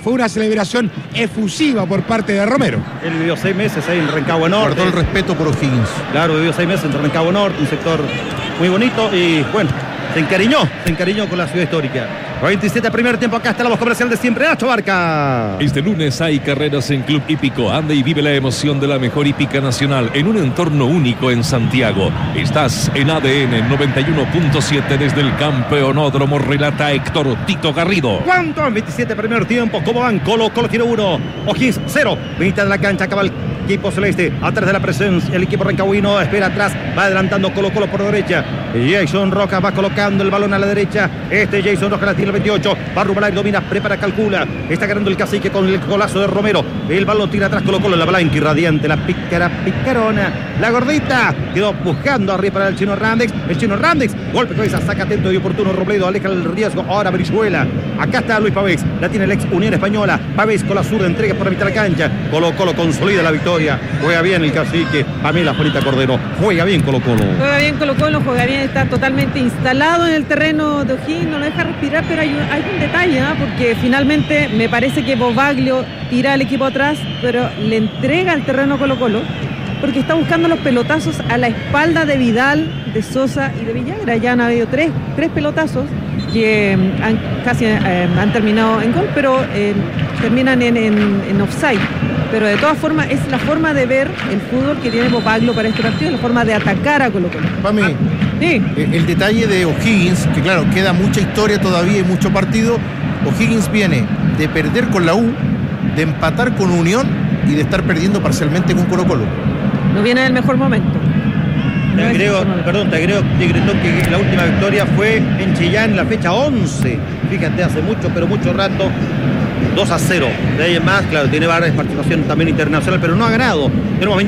fue una celebración efusiva por parte de Romero. Él vivió 6 meses ahí en Rancagua Norte. Guardó el respeto por O'Higgins. Claro, vivió 6 meses en Rancagua Norte, un sector muy bonito y bueno, se encariñó con la ciudad histórica. 27 primer tiempo, acá está la voz comercial de siempre, Nacho Barca. Este lunes hay carreras en Club Hípico. Anda y vive la emoción de la mejor hípica nacional en un entorno único en Santiago. Estás en ADN 91.7 desde el campeonódromo, relata Héctor Tito Garrido. ¿Cuánto? En 27 primer tiempo, ¿cómo van? Colo tiene 1, O'Higgins 0, mitad de la cancha, acaba el equipo celeste, atrás de la presencia, el equipo rancagüino espera atrás, va adelantando Colo por derecha, Jason Rojas va colocando el balón a la derecha, Jason Rojas la tiene el 28, va a rumbar, domina, prepara, calcula, está ganando el cacique con el golazo de Romero, el balón tira atrás, Colo la blanca irradiante, la picarona, la gordita, quedó buscando arriba para el Chino Randex, golpe cabeza, saca atento y oportuno Robledo, aleja el riesgo, ahora Brizuela, acá está Luis Pavés, la tiene el ex Unión Española, Pavés con la zurda, entrega por la mitad de la cancha, Colo consolida la victoria, juega bien el cacique, Pamela Juanita Cordero, juega bien Colo. Juega bien Colo, juega bien, está totalmente instalado en el terreno de O'Higgins, no lo deja respirar, pero hay un detalle, porque finalmente me parece que Bobaglio tira al equipo atrás, pero le entrega el terreno a Colo, porque está buscando los pelotazos a la espalda de Vidal, de Sosa y de Villagra. Ya han habido tres pelotazos que han terminado en gol, pero terminan en offside. Pero de todas formas es la forma de ver el fútbol que tiene Bobaglio para este partido, la forma de atacar a Colo. Pami, sí. El detalle de O'Higgins, que claro, queda mucha historia todavía y mucho partido. O'Higgins viene de perder con la U, de empatar con Unión y de estar perdiendo parcialmente con Colo. No viene en el mejor momento. Te agrego, Tigretón, que la última victoria fue en Chillán en la fecha 11. Fíjate, hace mucho rato. 2-0. De ahí en más, claro, tiene varias participaciones también internacional, pero no ha ganado. Tenemos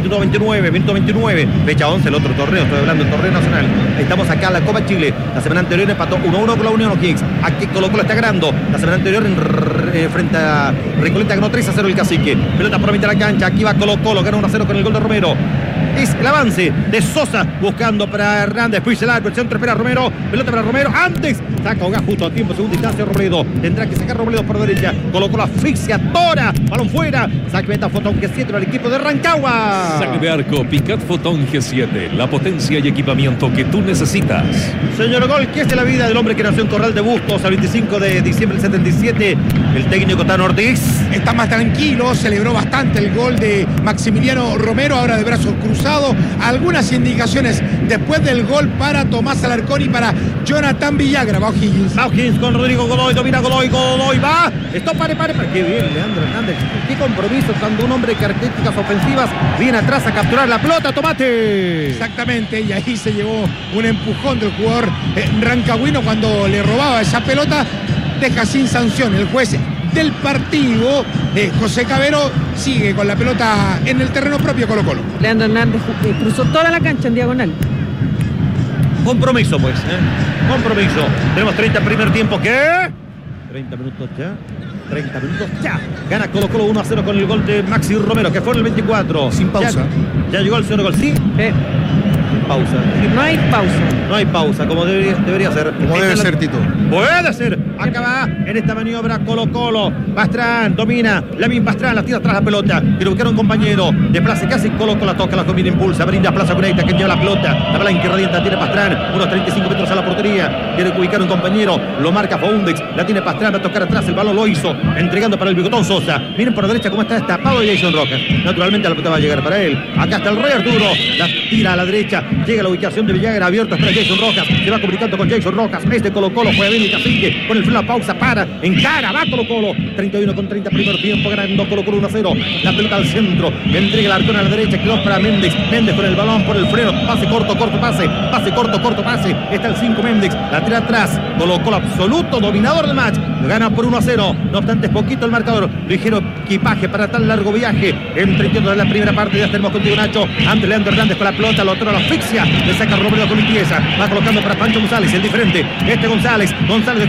21-29, fecha 11, el otro torneo, estoy hablando del torneo nacional. Estamos acá en la Copa Chile. La semana anterior empató 1-1 con la Unión O'Higgins. Aquí Colo está ganando. La semana anterior frente a Recoleta ganó 3-0 el cacique. Pelota por la mitad de la cancha. Aquí va Colo, gana 1-0 con el gol de Romero. Es el avance de Sosa buscando para Hernández, después el árbitro, centro, espera Romero, pelota para Romero, antes saca Hogar justo a tiempo, segunda distancia Robledo, tendrá que sacar Robledo por derecha, colocó la asfixia, Tora, balón fuera, saque meta Fotón G7 para el equipo de Rancagua. Saque de arco, Picat Fotón G7, la potencia y equipamiento que tú necesitas. Señor Gol, ¿qué es de la vida del hombre que nació en Corral de Bustos el 25 de diciembre del 77? El técnico Tano Ortiz. Está más tranquilo, celebró bastante el gol de Maximiliano Romero, ahora de brazos cruzados. Algunas indicaciones después del gol para Tomás Alarcón y para Jonathan Villagra. Va O'Higgins con Rodrigo Godoy, domina Godoy, va. Esto pare. Qué bien, Leandro Hernández. Qué compromiso cuando un hombre de características ofensivas viene atrás a capturar la pelota, Tomate. Exactamente, y ahí se llevó un empujón del jugador rancagüino cuando le robaba esa pelota. Deja sin sanción el juez del partido. José Cabero sigue con la pelota en el terreno propio Colo. Leandro Hernández cruzó toda la cancha en diagonal. Compromiso, pues. Compromiso. Tenemos 30 primer tiempo. ¿Qué? 30 minutos ya. Gana Colo 1-0 con el gol de Maxi Romero, que fue en el 24. Sin pausa. Ya llegó el segundo gol. ¿Sí? Pausa. No hay pausa, como debería ser. Como debe ser, Tito. Puede ser. Acá va en esta maniobra Colo. Pastrán domina. Lavín Pastrán la tira atrás la pelota. Quiere buscar un compañero. Desplace casi Colo la toca, la combina, impulsa. Brinda Plaza Cuneita que lleva la pelota. La blanca irradiante tiene Pastrán. Unos 35 metros a la portería. Quiere ubicar un compañero. Lo marca Foundex. La tiene Pastrán. Va a tocar atrás. El balón lo hizo. Entregando para el Bigotón Sosa. Miren por la derecha cómo está destapado Jason Rojas. Naturalmente la pelota va a llegar para él. Acá está el Rey Arturo. La tira a la derecha. Llega la ubicación de Villagra. Abierto está Jason Rojas. Se va comunicando con Jason Rojas. Colo juega bien el cacique. Con el freno a pausa. Para. Encara. Va Colo. 31 con 30 primer tiempo. Ganando Colo 1-0. La pelota al centro. Entrega el Arcón a la derecha. Quedó para Méndez. Méndez con el balón por el freno. Pase corto pase. Pase corto pase. Está el 5 Méndez. La tira atrás. Colo absoluto. Dominador del match. Gana por 1-0. No obstante es poquito el marcador. Ligero equipaje para tan largo viaje. En 32 de la primera parte. Ya tenemos contigo, Nacho. Ante Leandro Hernández con la pelota. Lo otro la asfixia. Le saca Romero con limpieza. Va colocando para Pancho González. El diferente. González de Higgs.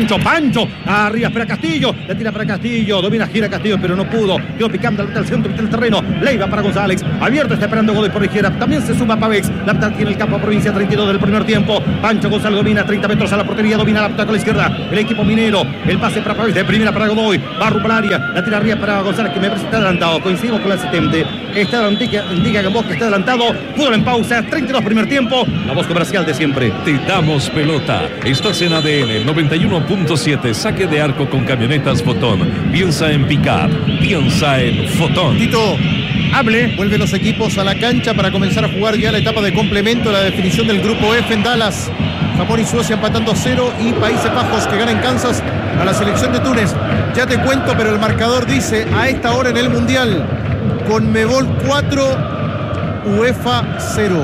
Pancho, arriba espera Castillo, la tira para Castillo, domina, gira Castillo, pero no pudo, quedó picando al centro del terreno, Leiva para González, abierto, está esperando Godoy por la izquierda, también se suma Pavex, la pelota tiene el campo provincia 32 del primer tiempo, Pancho González domina 30 metros a la portería, domina la pelota con la izquierda, el equipo minero, el pase para Pavex, de primera para Godoy, va rumbo al área, la tira arriba para González, que me parece que está adelantado, coincidimos con el asistente, indica que Bosque está adelantado, fútbol en pausa, 32 primer tiempo, la voz comercial de siempre. Te damos pelota. Estás en ADN 91.7. Saque de arco con camionetas Fotón. Piensa en pick-up. Piensa en Fotón. Tito, Hable. vuelven los equipos a la cancha para comenzar a jugar ya la etapa de complemento, la definición del grupo F en Dallas. Japón y Suecia empatando 0 y Países Bajos que gana en Kansas a la selección de Túnez. Ya te cuento, pero el marcador dice a esta hora en el Mundial: Conmebol 4, UEFA 0.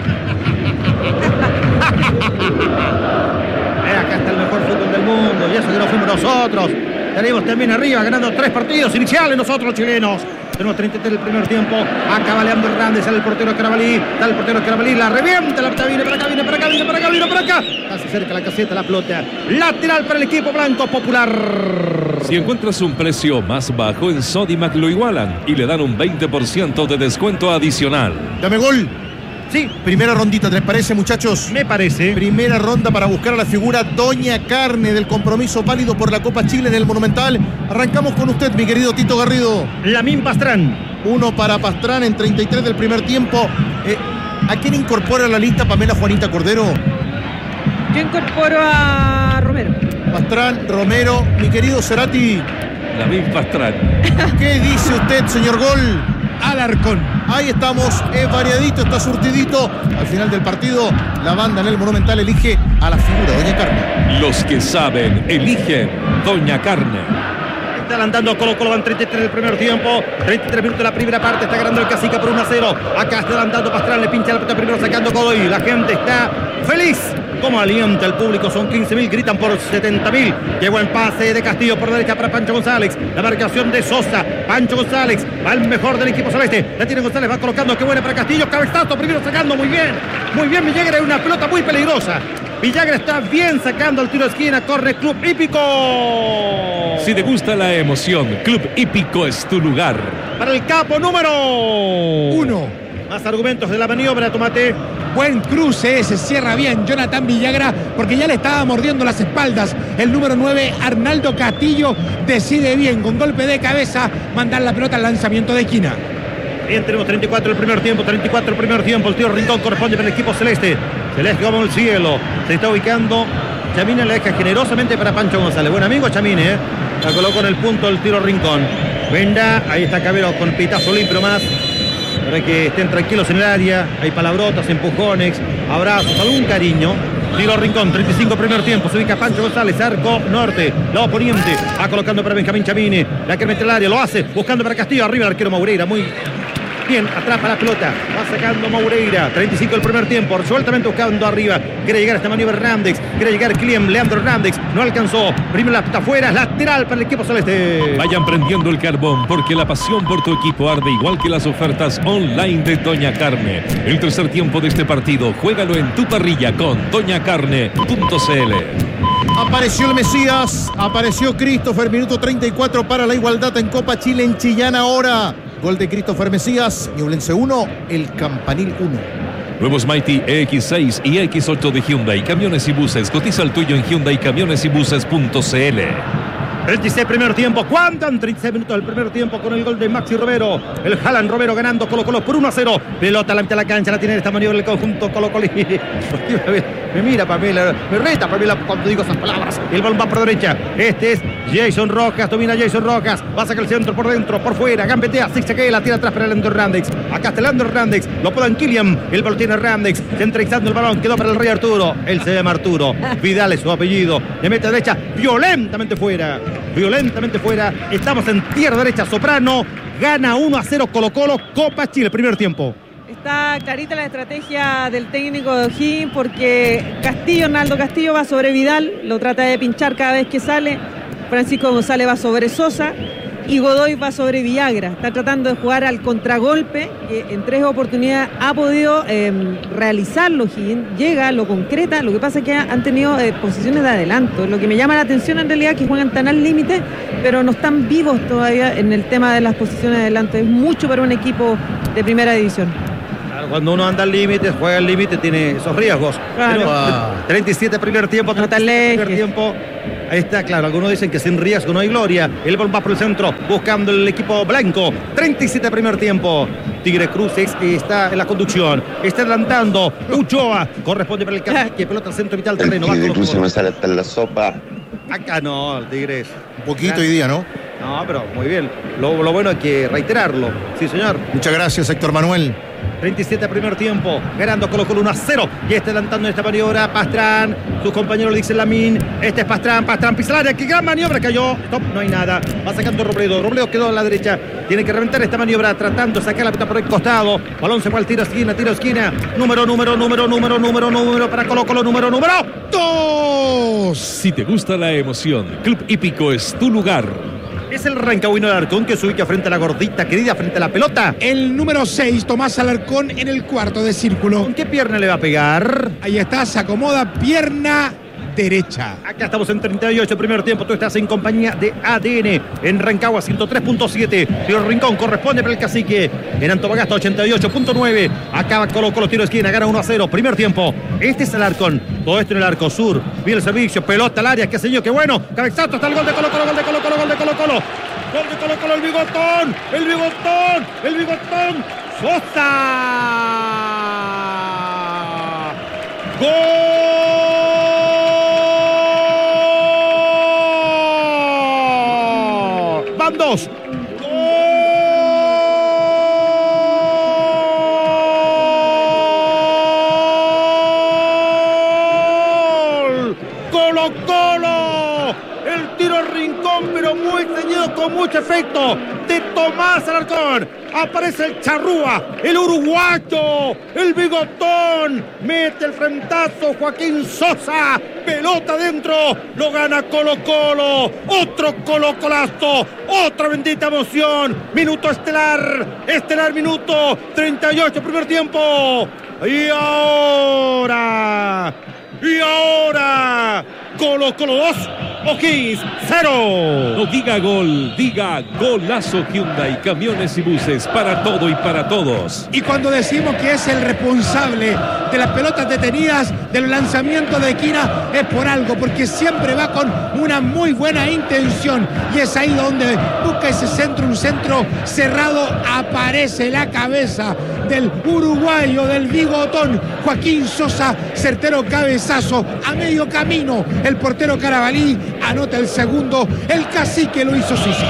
Acá está el mejor fútbol del mundo, y eso que no fuimos nosotros. Tenemos también arriba ganando 3 partidos iniciales nosotros chilenos. Tenemos 33 del primer tiempo. Acaba Leandro Hernández, sale el portero Carabalí. Está el portero Carabalí, la revienta, la pelota viene para acá. Casi cerca la caseta, la pelota. Lateral para el equipo blanco popular. Si encuentras un precio más bajo en Sodimac lo igualan y le dan un 20% de descuento adicional. Dame gol. Sí, Primera rondita, ¿les parece, muchachos? me parece. Primera ronda para buscar a la figura Doña Carne del compromiso válido por la Copa Chile en el Monumental. Arrancamos con usted, mi querido Tito Garrido. Lamín Pastrán. 1 para Pastrán en 33 del primer tiempo. ¿A quién incorpora a la lista Pamela Juanita Cordero? Yo incorporo a Romero. Pastrán, Romero, mi querido Cerati. Lamín Pastrán. ¿Qué dice usted, señor Gol? Alarcón. Ahí estamos, es variadito, está surtidito. Al final del partido, la banda en el Monumental elige a la figura Doña Carne. Los que saben, eligen Doña Carne. Está adelantando Colo-Colo, van 33 del primer tiempo, 33 minutos de la primera parte, está ganando el Cacique por 1-0. Acá está adelantando Pastrán, le pincha la pelota primero sacando Godoy. La gente está feliz. Como alienta el público, son 15.000, gritan por 70.000. Llegó el pase de Castillo por derecha para Pancho González. La marcación de Sosa. Pancho González va el mejor del equipo celeste. La tiene González, va colocando, qué buena para Castillo. Cabezazo, primero sacando, muy bien. Muy bien, Villagra, es una pelota muy peligrosa. Villagra está bien sacando el tiro de esquina. Corre Club Hípico. Si te gusta la emoción, Club Hípico es tu lugar. Para el capo número 1. Más argumentos de la maniobra, Tomate. Buen cruce, se cierra bien Jonathan Villagra porque ya le estaba mordiendo las espaldas. El número 9, Arnaldo Castillo, decide bien con golpe de cabeza mandar la pelota al lanzamiento de esquina. Bien, tenemos 34 el primer tiempo, 34 el primer tiempo. El tiro Rincón corresponde para el equipo celeste. Celeste como el cielo. Se está ubicando. Chamine la deja generosamente para Pancho González. Buen amigo Chamine, La colocó en el punto del tiro Rincón. Venda, ahí está Cabero con pitazo limpio más. Para que estén tranquilos en el área. Hay palabrotas, empujones, abrazos, algún cariño. Tiro Rincón, 35 primer tiempo. Se ubica Pancho González, arco norte. Lado poniente. Va colocando para Benjamín Chamine. La que mete el área, lo hace. Buscando para Castillo. Arriba el arquero Moureira. Muy bien, atrapa la pelota. Va sacando Moureira. 35 el primer tiempo. Resueltamente buscando arriba. Quiere llegar a esta maniobra Hernández. Quiere llegar Cliem, Leandro Hernández. No alcanzó. Primero la pelota afuera. Lateral para el equipo celeste. Vayan prendiendo el carbón porque la pasión por tu equipo arde igual que las ofertas online de Doña Carne. El tercer tiempo de este partido, juégalo en tu parrilla con doñacarne.cl. Apareció el Mesías, apareció Christopher, minuto 34 para la igualdad en Copa Chile en Chillán ahora. Gol de Christopher Mesías, Ñublense 1, el Campanil 1. Nuevos Mighty EX6 y EX8 de Hyundai Camiones y Buses. Cotiza el tuyo en hyundaiCamionesybuses.cl. 36 primer tiempo, cuentan 36 minutos del primer tiempo con el gol de Maxi Romero. El Haaland Romero ganando Colo-Colo por 1-0. Pelota a la mitad de la cancha, la tiene en esta maniobra el conjunto Colo-Colo. Me mira Pamela, me reta Pamela cuando digo esas palabras. El balón va por derecha. Este es Jason Rojas, domina Jason Rojas. Va a sacar el centro por dentro, por fuera. Gambetea, zigzaguea, la tira atrás para Leandro Hernández. Acá está Leandro Hernández, lo podan Killian. El balón tiene Hernández, centralizando el balón. Quedó para el Rey Arturo. Él se llama Arturo. Vidal es su apellido. Le mete a derecha, violentamente fuera. Violentamente fuera. Estamos en tierra derecha. Soprano gana 1-0 Colo-Colo. Copa Chile, primer tiempo. Está clarita la estrategia del técnico de O'Higgins porque Arnaldo Castillo va sobre Vidal, lo trata de pinchar cada vez que sale. Francisco González va sobre Sosa y Godoy va sobre Villagra. Está tratando de jugar al contragolpe, que en 3 oportunidades ha podido realizarlo. Higgins llega, lo concreta. Lo que pasa es que han tenido posiciones de adelanto. Lo que me llama la atención en realidad es que juegan tan al límite, pero no están vivos todavía en el tema de las posiciones de adelanto. Es mucho para un equipo de primera división. Cuando uno anda al límite, juega al límite, tiene esos riesgos. Claro. Pero, 37 primer tiempo, No te 37 primer alejes. tiempo. Ahí está, claro. Algunos dicen que sin riesgo no hay gloria. El balón va por el centro, buscando el equipo blanco. 37 primer tiempo. Tigre Cruces está en la conducción. Está adelantando. Uchoa corresponde para el cacique. Pelota al centro vital del terreno. El Tigre Cruces me sale hasta en la sopa. Acá no, el Tigres. Un poquito hoy día, ¿no? No, pero muy bien. Lo bueno hay que reiterarlo. Sí, señor. Muchas gracias, Héctor Manuel. 37 primer tiempo, ganando Colo-Colo 1-0 y está adelantando en esta maniobra Pastrán, sus compañeros le dicen Lamín, este es Pastrán pisa el área, qué gran maniobra, cayó, stop, no hay nada, va sacando Robledo quedó a la derecha, tiene que reventar esta maniobra tratando de sacar la pelota por el costado, balón se fue al tiro esquina, número para Colo-Colo, número 2. Si te gusta la emoción, Club Hípico es tu lugar. Es el Rancagüino Alarcón que se ubica frente a la gordita querida, frente a la pelota. El número 6, Tomás Alarcón, en el cuarto de círculo. ¿Con qué pierna le va a pegar? Ahí está, se acomoda, pierna derecha. Acá estamos en 38, primer tiempo. Tú estás en compañía de ADN en Rancagua 103.7. Tiro Rincón corresponde para el cacique. En Antofagasta 88.9. Acaba Colo-Colo, tiro de esquina, gana 1-0. Primer tiempo. Este es el Alarcón. Todo esto en el arco sur. Viene el servicio, pelota al área, qué sé yo, qué bueno. Cabezazo, está el gol de Colo-Colo, gol de Colo-Colo. Gol de Colo-Colo, el bigotón. Sosa. ¡Gol! Van dos. ¡Gol! ¡Colo-Colo! El tiro al rincón, pero muy ceñido, con mucho efecto, de Tomás Alarcón. Aparece el charrúa, el uruguayo, el bigotón, mete el frentazo Joaquín Sosa, pelota adentro, lo gana Colo-Colo, otro Colo-Colazo, otra bendita emoción, minuto estelar minuto, 38 primer tiempo, y ahora, Colo-Colo 2, O'Higgins 0. No diga gol, diga golazo. Hyundai, camiones y buses para todo y para todos. Y cuando decimos que es el responsable de las pelotas detenidas, del lanzamiento de esquina, es por algo, porque siempre va con una muy buena intención. Y es ahí donde busca ese centro, un centro cerrado, aparece la cabeza del uruguayo, del bigotón, Joaquín Sosa, certero cabezazo, a medio camino, el portero Carabalí anota el segundo, el cacique lo hizo Sosa.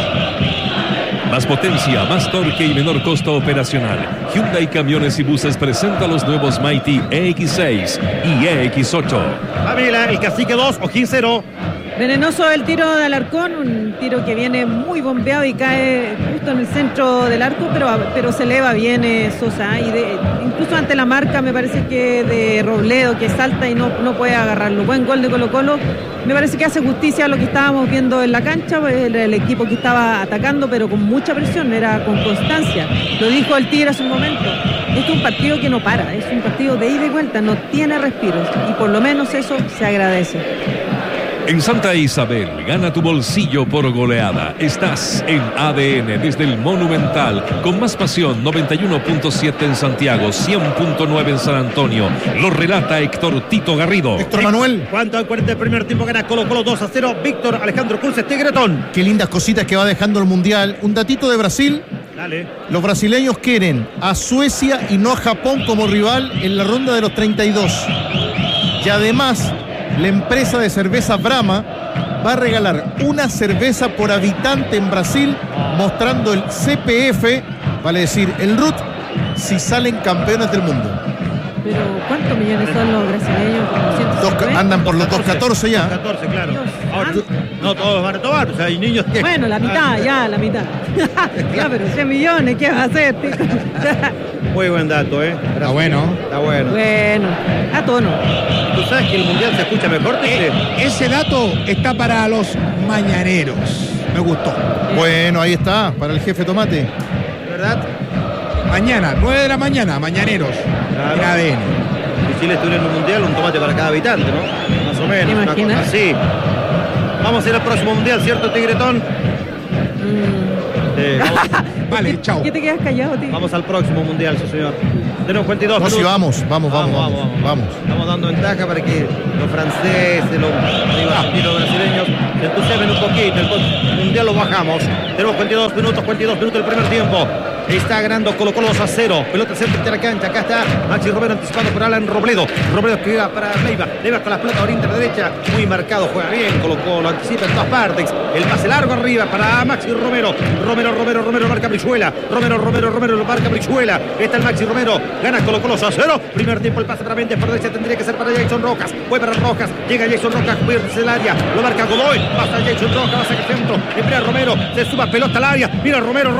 Más potencia, más torque y menor costo operacional. Hyundai Camiones y Buses presenta los nuevos Mighty EX6 y EX8. Pamela, el cacique 2, O'Higgins 0. Venenoso el tiro de Alarcón, un tiro que viene muy bombeado y cae justo en el centro del arco, pero se eleva bien Sosa. Y incluso ante la marca me parece que de Robledo, que salta y no puede agarrarlo. Buen gol de Colo-Colo. Me parece que hace justicia a lo que estábamos viendo en la cancha, pues era el equipo que estaba atacando, pero con mucha presión, era con constancia. Lo dijo el Tigre hace un momento. Este es un partido que no para, es un partido de ida y vuelta, no tiene respiros. Y por lo menos eso se agradece. En Santa Isabel, gana tu bolsillo por goleada. Estás en ADN desde el Monumental, con más pasión, 91.7 en Santiago, 100.9 en San Antonio. Lo relata Héctor Tito Garrido. Héctor Manuel. ¿Cuánto al 40 del primer tiempo gana Colo-Colo 2-0? Víctor Alejandro Cruz, Tigretón. Qué lindas cositas que va dejando el Mundial. Un datito de Brasil. Dale. Los brasileños quieren a Suecia y no a Japón como rival en la ronda de los 32. Y además, la empresa de cerveza Brahma va a regalar una cerveza por habitante en Brasil, mostrando el CPF, vale decir, el RUT, si salen campeones del mundo. Pero ¿cuántos millones son los brasileños? Como 150. Andan por los 2.14 ya. 14, claro. Dios Ahora, santo. no todos van a tomar, o sea, hay niños que... Bueno, la mitad, ya, la mitad. Ya, pero 100 millones, ¿qué va a hacer, Tico? Muy buen dato, ¿eh? Está bueno. Está bueno. Bueno, a tono. ¿Tú sabes que el Mundial se escucha mejor? Ese dato está para los mañaneros. me gustó. Bueno, ahí está, para el jefe Tomate. ¿Verdad? Mañana, 9 de la mañana, mañaneros. Claro. En ADN. Si Chile estuviera en un mundial, un tomate para cada habitante, ¿no? Más o menos, ¿Te una imaginas? cosa así. Vamos a ir al próximo mundial, ¿cierto, Tigretón? Vale, chao. ¿Qué te quedas callado, tío? Vamos al próximo mundial, sí, señor. Tenemos 22 No, sí, minutos. vamos. Estamos dando ventaja para que los franceses, los argentinos, brasileños se entusiasmen un poquito. El mundial lo bajamos. Tenemos 22 minutos del primer tiempo. Está ganando Colo-Colo 2-0. Pelota centro de la cancha. Acá está Maxi Romero anticipado por Alan Robledo. Robledo que va para Leiva. Leiva con la pelota orienta a la derecha. Muy marcado, juega bien. Colo-Colo anticipa en todas partes. El pase largo arriba para Maxi Romero. Romero marca Brizuela. Romero lo marca Brizuela. Está el Maxi Romero. Gana Colo-Colo 2-0. Primer tiempo el pase para Méndez. Por derecha tendría que ser para Jason Rojas. Fue para Rojas. Llega Jason Rojas. Pierde el área. Lo marca Godoy. Pasa Jason Rojas. Va a sacar centro. Espera Romero. Se suba pelota al área. Mira Romero.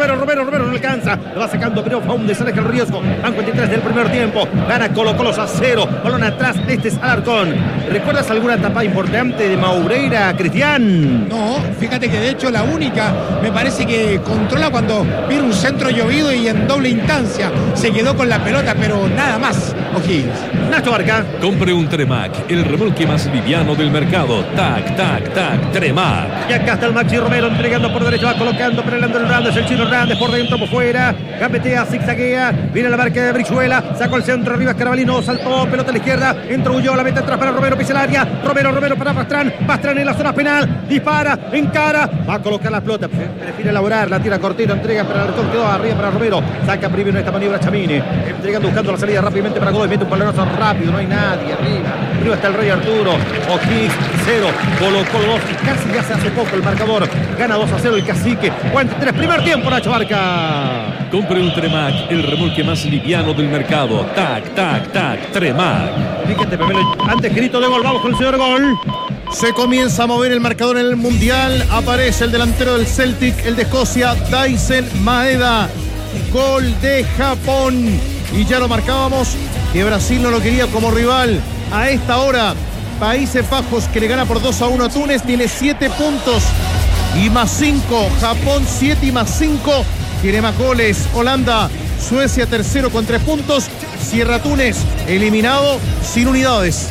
No alcanza. Lo va sacando pero Faundes. Aleja el riesgo. Van 23 del primer tiempo. Gana Colo-Colo 2-0. Balón atrás. Este es Alarcón. ¿Recuerdas alguna etapa importante de Maureira, Cristian? No, fíjate que de hecho la única me parece que controla cuando viene un centro llovido y en doble instancia se quedó con la pelota, pero nada más. O'Higgins. Nacho Barca. Compre un Tremac, el remolque más liviano del mercado. Tac, Tremac. Y acá está el Maxi Romero entregando por derecha, va colocando, prelenando Hernández, el chino Hernández por dentro, por fuera, gambetea, zigzaguea, viene la marca de Brizuela, sacó el centro arriba, Carabalino, saltó, pelota a la izquierda, entró, huyó, la mete atrás para Romero, pisa el área, Romero para Pastrán en la zona penal, dispara, encara, va a colocar la pelota, prefiere elaborar, la tira cortito, entrega para Alarcón, quedó arriba para Romero, saca primero en esta maniobra Chamini, entregando, buscando la salida rápidamente para Godoy, mete un balonazo rápido, no hay nadie, arriba está el Rey Arturo, O'Higgins 0, Colo-Colo 2, y casi ya se hace poco el marcador, gana 2-0 el Cacique, 43, primer tiempo, Nacho Barca. Compre un Tremac, el remolque más liviano del mercado. Tac, Tremac. Fíjate, Pamela, antes grito de gol, vamos con el señor gol. Se comienza a mover el marcador en el Mundial. Aparece el delantero del Celtic, el de Escocia, Daisen Maeda. Gol de Japón. Y ya lo marcábamos que Brasil no lo quería como rival. A esta hora, Países Bajos, que le gana por 2-1 a Túnez, tiene 7 puntos y más 5. Japón 7 y más 5. Tiene más goles. Holanda, Suecia tercero con 3 puntos. Cierra Túnez, eliminado sin unidades.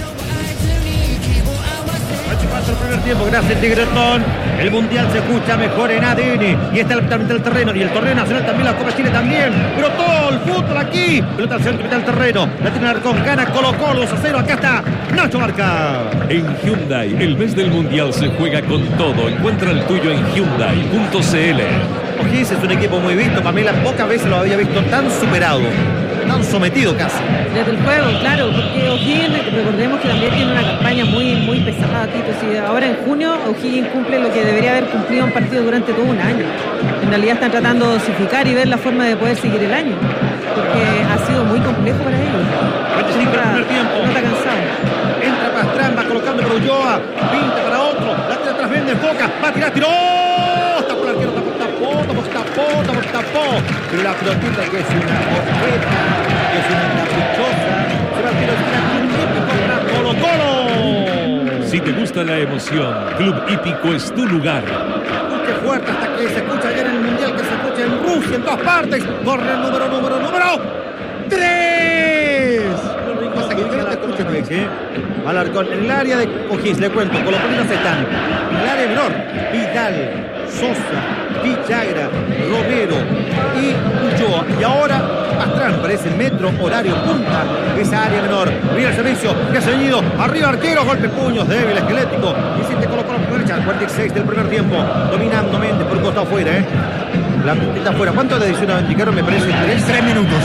El primer tiempo, gracias Tigretón. El mundial se escucha mejor en ADN. Y está el terreno. Y el torneo nacional también, la Copa Chile también. Pero todo el fútbol aquí. Pelota al centro, mitad del terreno. La tiene Alarcón, gana Colo-Colo 2-0. Acá está Nacho Barca. En Hyundai, el mes del mundial se juega con todo. Encuentra el tuyo en Hyundai.cl. O'Higgins es un equipo muy visto. Pamela, pocas veces lo había visto tan superado, tan sometido casi. Desde el juego, claro, porque O'Higgins, recordemos que también tiene una campaña muy pesada, Tito. Si ahora en junio O'Higgins cumple lo que debería haber cumplido un partido durante todo un año. En realidad están tratando de dosificar y ver la forma de poder seguir el año, porque ha sido muy complejo para ellos. 25 del primer tiempo. No está cansado. Entra Pastrán, va colocando para Ulloa, pinta para otro, la tira atrás, Méndez, Boca, va a tirar, tiró, tapó el arquero, tapó, pero la pelotita que es una objeto, que es una caprichosa, se va a tirar el típico para Colo-Colo. Si te gusta la emoción, Club Hípico es tu lugar. Escuche fuerte hasta que se escucha allá en el Mundial, que se escucha en Rusia, en todas partes, corre el número 3. Pasa que yo no te escucho, Alarcón, en el área de O'Higgins, le cuento, colocolinos están en el área menor, Vidal, Sosa, Villagra, Romero y Ulloa. Y ahora Pastrán, parece metro, horario, punta, esa área menor. Mira el servicio, que ha seguido, arriba arquero, golpe puños, débil, esquelético. Insiste Colo-Colo por derecha, 46 del primer tiempo, dominando Méndez por un costado afuera, La pintita afuera. ¿Cuánto de adición indicaron? Me parece 3 minutos.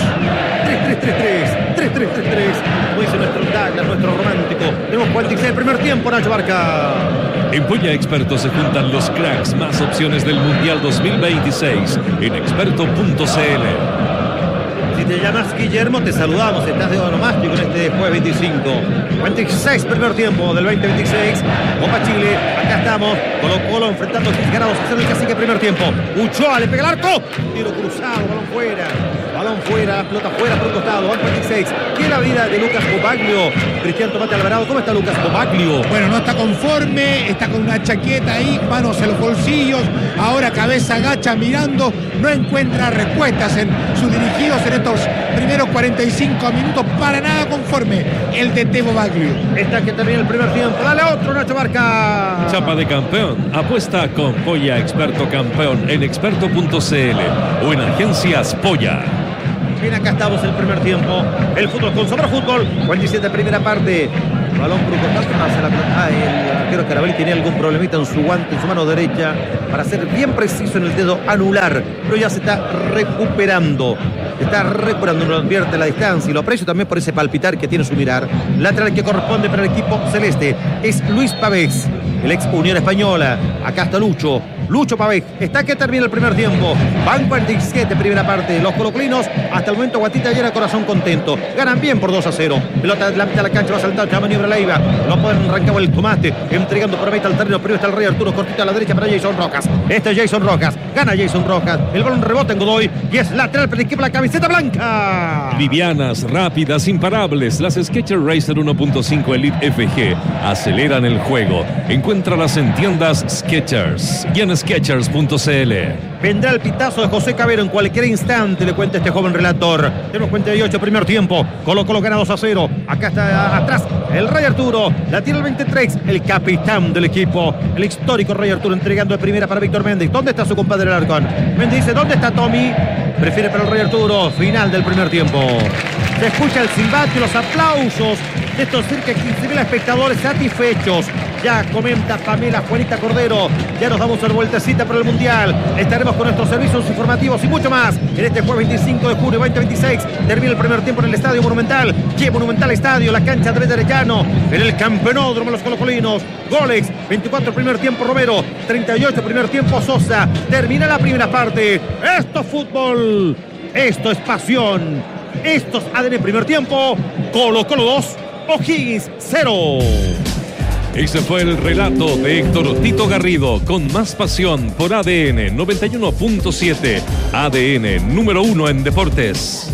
3. Como dice nuestro Douglas, nuestro romántico. Tenemos 46 el primer tiempo, Nacho Barca. En Polla Experto se juntan los cracks más opciones del Mundial 2026 en experto.cl. Si te llamas Guillermo, te saludamos. Estás de onomástico en este jueves 25. 26 primer tiempo del 2026. Copa Chile, acá estamos. Colo-Colo enfrentando a 6 grados. Hacer el Cacique primer tiempo. Ulloa le pega el arco. Tiro cruzado, balón fuera. Balón fuera, pelota fuera por un costado. Van 46. ¿Qué es la vida de Lucas Bobaglio? Cristian Tomate Alvarado. ¿Cómo está Lucas Bobaglio? Bueno, no está conforme, está con una chaqueta ahí, manos en los bolsillos, ahora cabeza agacha mirando, no encuentra respuestas en sus dirigidos en estos primeros 45 minutos, para nada conforme el de Tebo Baglio. Está que termina el primer tiempo. Dale otro, Nacho Barca. Chapa de campeón. Apuesta con Polla Experto Campeón en experto.cl o en agencias Polla. Bien, acá estamos el primer tiempo. El fútbol con Sabor Fútbol. 47 primera parte. Balón por un costado hacia la pelota. El arquero Carabalí tenía algún problemita en su guante, en su mano derecha, para ser bien preciso en el dedo anular. Pero ya se está recuperando. No advierte la distancia y lo aprecio también por ese palpitar que tiene su mirar. Lateral que corresponde para el equipo celeste es Luis Pavés, el ex Unión Española. Acá está Lucho Pavés. Está que termina el primer tiempo. Van 47 primera parte. Los colocolinos hasta el momento guatita llena, corazón contento. Ganan bien por 2-0. Pelota de la mitad de la cancha, va a saltar, ya maniobra Leiva. Lo pueden arrancar el tomate, entregando por meta al terreno. Primero está el Rey Arturo, cortita a la derecha para Jason Rojas. Este es Jason Rojas. Gana Jason Rojas. El balón rebota en Godoy y es lateral para el equipo de la camiseta blanca. Livianas, rápidas, imparables. Las Skechers Racer 1.5 Elite FG aceleran el juego. Encuéntralas en tiendas Skechers y en Skechers.cl. Vendrá el pitazo de José Cabero en cualquier instante, le cuenta este joven relator. Tenemos 48 primer tiempo. Colo gana 2-0. Acá está atrás el Rey Arturo. La tiene el 23, el capitán del equipo. El histórico Rey Arturo entregando de primera para Víctor Méndez. ¿Dónde está su compadre Alarcón? Méndez dice, ¿dónde está Tommy? Prefiere para el Rey Arturo. Final del primer tiempo. Se escucha el silbato y los aplausos de estos cerca de 15.000 espectadores satisfechos. Ya comenta Pamela Juanita Cordero. Ya nos damos una vueltecita para el Mundial. Estaremos con nuestros servicios informativos y mucho más en este jueves 25 de junio 2026. Termina el primer tiempo en el Estadio Monumental. Qué Monumental Estadio, la cancha de Arellano. En el campeonódromo los colocolinos. Golex, 24 primer tiempo Romero, 38 primer tiempo Sosa. Termina la primera parte. Esto es fútbol. Esto es pasión. Esto es ADN primer tiempo. Colo 2, O'Higgins 0. Ese fue el relato de Héctor Tito Garrido, con más pasión por ADN 91.7. ADN número 1 en deportes.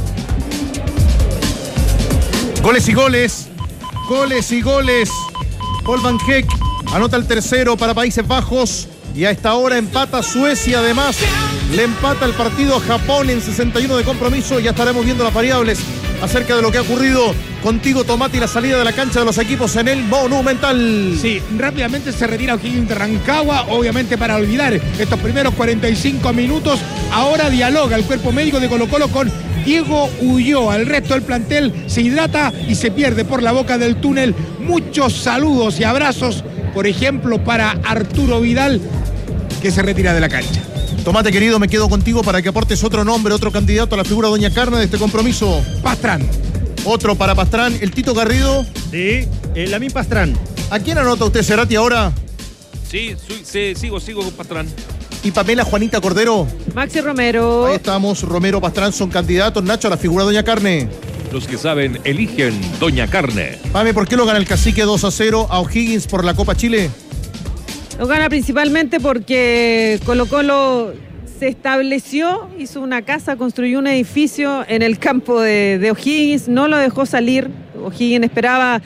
Goles y goles. Goles y goles. Paul Van Heck anota el tercero para Países Bajos. Y a esta hora empata Suecia. Además, le empata el partido a Japón en 61 de compromiso. Ya estaremos viendo las variables acerca de lo que ha ocurrido contigo, Tomati, y la salida de la cancha de los equipos en el Monumental. Sí, rápidamente se retira O'Higgins de Rancagua, obviamente para olvidar estos primeros 45 minutos. Ahora dialoga el cuerpo médico de Colo-Colo con Diego Ulloa. El resto del plantel se hidrata y se pierde por la boca del túnel. Muchos saludos y abrazos, por ejemplo, para Arturo Vidal, que se retira de la cancha. Tomate, querido, me quedo contigo para que aportes otro nombre, otro candidato a la figura Doña Carne de este compromiso. Pastrán. Otro para Pastrán, el Tito Garrido. Sí, Lamin Pastrán. ¿A quién anota usted, Cerati, ahora? Sí, sigo con Pastrán. ¿Y Pamela Juanita Cordero? Maxi Romero. Ahí estamos, Romero, Pastrán son candidatos, Nacho, a la figura Doña Carne. Los que saben eligen Doña Carne. Pame, ¿por qué lo gana el Cacique 2-0 a O'Higgins por la Copa Chile? Lo gana principalmente porque Colo-Colo se estableció, hizo una casa, construyó un edificio en el campo de O'Higgins, no lo dejó salir. O'Higgins esperaba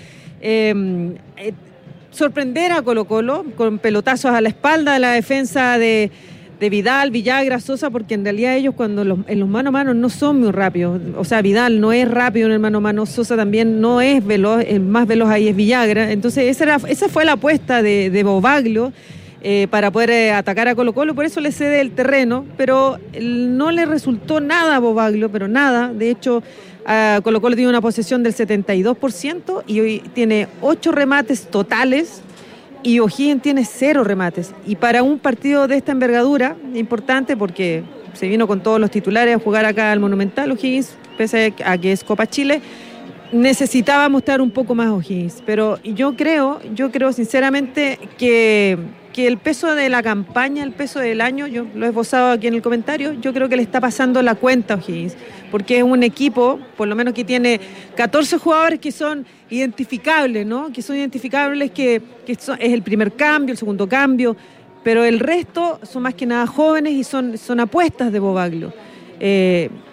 sorprender a Colo-Colo con pelotazos a la espalda de la defensa de Vidal, Villagra, Sosa, porque en realidad ellos cuando en los mano a mano no son muy rápidos. O sea, Vidal no es rápido en el mano a mano, Sosa también no es veloz, el más veloz ahí es Villagra. Entonces esa fue la apuesta de Bobaglio para poder atacar a Colo-Colo, por eso le cede el terreno, pero no le resultó nada a Bobaglio, pero nada. De hecho, Colo-Colo tiene una posesión del 72% y hoy tiene 8 remates totales. Y O'Higgins tiene 0 remates. Y para un partido de esta envergadura, importante porque se vino con todos los titulares a jugar acá al Monumental, O'Higgins, pese a que es Copa Chile, necesitaba mostrar un poco más O'Higgins. Pero yo creo sinceramente que el peso de la campaña, el peso del año, yo lo he esbozado aquí en el comentario, yo creo que le está pasando la cuenta a O'Higgins, porque es un equipo, por lo menos que tiene 14 jugadores que son identificables, ¿no? Que son identificables, que es el primer cambio, el segundo cambio, pero el resto son más que nada jóvenes y son apuestas de Bobaglio.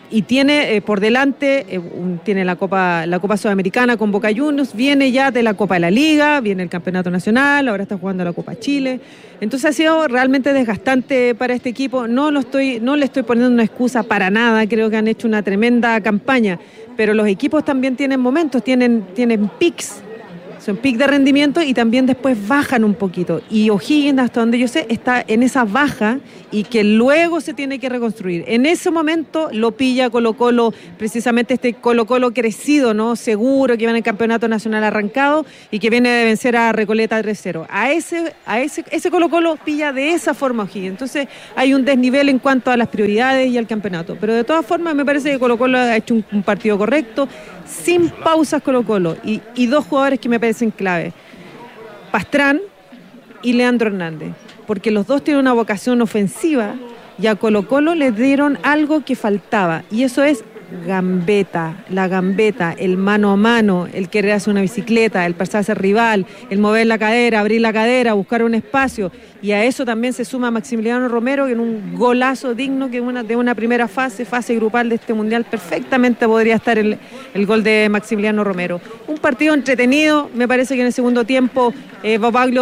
y tiene por delante, tiene la Copa Sudamericana con Boca Juniors, viene ya de la Copa de la Liga, viene el Campeonato Nacional, ahora está jugando la Copa Chile. Entonces ha sido realmente desgastante para este equipo. No le estoy poniendo una excusa para nada, creo que han hecho una tremenda campaña, pero los equipos también tienen momentos, tienen pics. Son pic de rendimiento y también después bajan un poquito. Y O'Higgins, hasta donde yo sé, está en esa baja y que luego se tiene que reconstruir. En ese momento lo pilla Colo-Colo, precisamente este Colo-Colo crecido, ¿no? Seguro que va en el Campeonato Nacional arrancado y que viene de vencer a Recoleta 3-0. Ese Colo-Colo pilla de esa forma O'Higgins. Entonces hay un desnivel en cuanto a las prioridades y al campeonato. Pero de todas formas me parece que Colo-Colo ha hecho un partido correcto, sin pausas Colo-Colo. Y dos jugadores que me parecen clave, Pastrán y Leandro Hernández, porque los dos tienen una vocación ofensiva y a Colo-Colo le dieron algo que faltaba, y eso es la gambeta, el mano a mano, el querer hacer una bicicleta, el pasarse al rival, el mover la cadera, abrir la cadera, buscar un espacio, y a eso también se suma Maximiliano Romero, que en un golazo digno que de una primera fase grupal de este mundial, perfectamente podría estar el gol de Maximiliano Romero. Un partido entretenido, me parece que en el segundo tiempo Bobaglio